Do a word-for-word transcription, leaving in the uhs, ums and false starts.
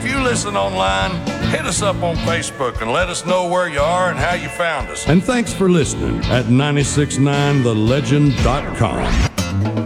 if you listen online, hit us up on Facebook and let us know where you are and how you found us. And thanks for listening at nine six nine the legend dot com.